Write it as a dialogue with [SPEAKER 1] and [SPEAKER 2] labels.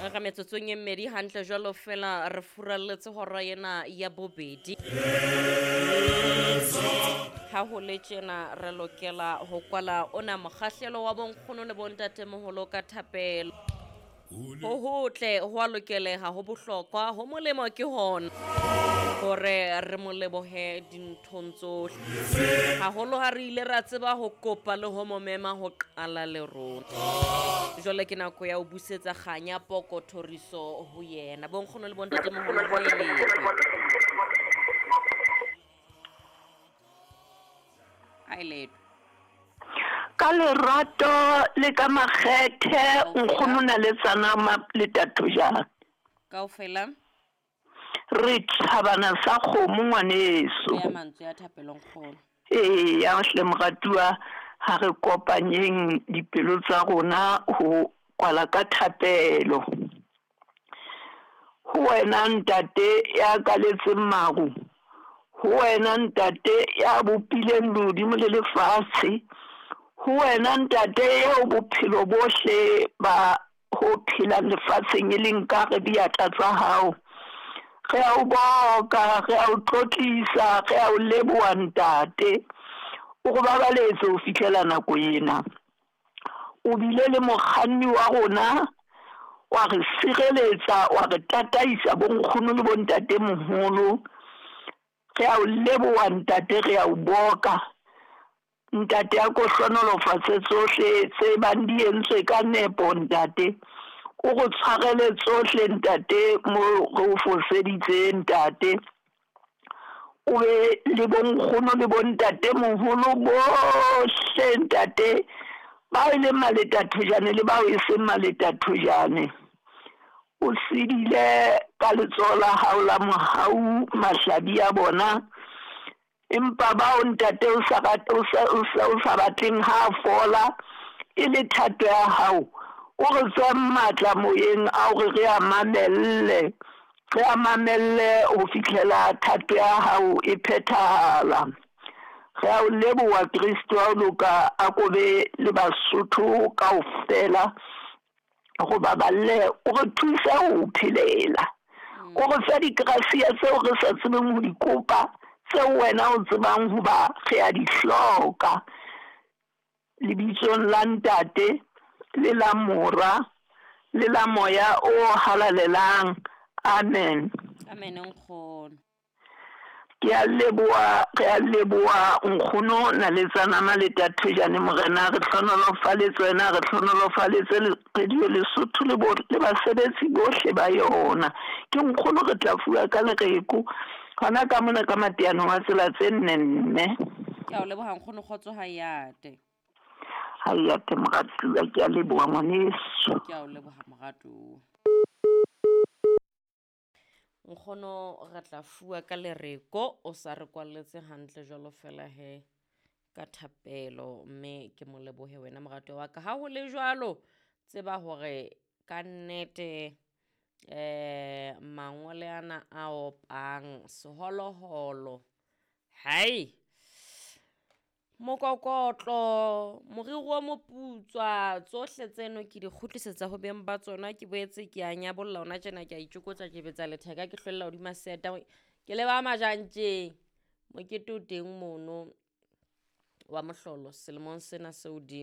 [SPEAKER 1] ga metsotsong e mmedi hantle jwalo fela re furalletse hora ena ya bobedi ha ho le tjena re lokela ho kwala ona mokgahlelo wa bonkgono le bontatemoholo ka thapelo ho hotle ho a lokeleha ho bohlokwa ho molemo ke hona hore re mo lebohe dinthong tsohle haholo ha re ile ra tseba ho kopa le ho momema ho qala le rona jwale ke nako ya ho busetsa kganya poko thoriso ho yena bonkgono le bontatemoholo ho eletwe ailet
[SPEAKER 2] ka lerato le ka makgethe nkgono na le tsana le tatojana
[SPEAKER 1] kaofela
[SPEAKER 2] re thabana sa kgomo ngwaneso
[SPEAKER 1] ya mantswe ya thapelong kgolo
[SPEAKER 2] ya hle moratuwa ha re kopanyeng dipelo tsa rona ho kwala ka thapelo ho wena ntate ya kaletse maru ho wena ntate ya bopileng modimo le lefatshe ho wena ntate eo bophelo bohle ba ho phela lefatsheng e leng ka re diatla tsa hao re a o boka re a o tlotlisa re a o leboha ntate o go babaletse o fihlela nako ena o bile le mokganni wa rona wa re sireletsa wa re tataisa bonkgono le bontate moholo re a o leboha ntate re a o boka ntate a ko hlonolofatse tsohle tse bang di entswe ka nepo ntate o go tshwarele tsohle ntate mo go foseditse ntate o be le bonkgono le bontate moholo bohle ntate ba ile maletathojane le ba o se maletathojane o sidile ka letsola haula mohau mahlabi a bona empa ba o ntate o sa batleng ha fola e le thato ya hao o re tswa matla moyeng a o re a mamelle o fihlela thato ya hao e phethahala re a o leboha Kristo a o loka a kobe le Basotho kaofela go baballe o re thusa ho phelela o re fa dikrasia tseo re sa tsebeng ho di kopa tseo wena o tsebang ho ba re a di hloka lebitsong la ntate le la mora le la moya o halalelang amen
[SPEAKER 1] amen nkgono
[SPEAKER 2] ke a leboha nkgono na le tsana le tathojane morena re tlhonolofaletse wena re tlhonolofaletse radio Lesotho le basebetsi bohle ba yona ke nkgono re tla fuwa ka lereko hona ka mona ka mateano wa tsela tse nne
[SPEAKER 1] ke a o leboha nkgono khotso hayate
[SPEAKER 2] moratuwa ke a leboha ngwaneso
[SPEAKER 1] ke a o leboha moratuwa nkgono re tla fuwa ka lereko o sa re kwalletse hantle jwalo fela he ka thapelo mme ke mo lebohe wena moratuwa wa ka ha ho le jwalo tseba hore ka nnete mangole ana a opang seholoholo hai mokokotlo moriri wa moputswa tsohle tseno ke di kgutlisetsa ho beng ba tsona ke boetse ke a nyabolla ona tjena ke a itjokotsa ke betsa letheka ke hlwella hodima seta ke le ba majantjeng mokete o teng mono wa mohlolo selemong sena se